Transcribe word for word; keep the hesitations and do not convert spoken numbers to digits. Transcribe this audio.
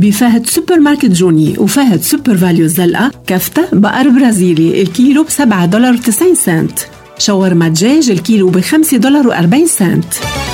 بفهد سوبر ماركت جوني وفهد سوبر فاليو الزلقة كفتة بقر برازيلي الكيلو بسبعة دولار وتسعين سنت. شاورما دجاج الكيلو بخمسة دولار وأربعين سنت.